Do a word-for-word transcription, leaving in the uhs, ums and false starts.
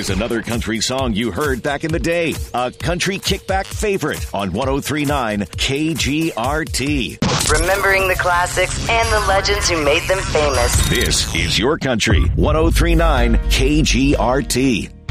Here's another country song you heard back in the day. A country kickback favorite on one oh three point nine K G R T. Remembering the classics and the legends who made them famous. This is your country. one oh three point nine K G R T.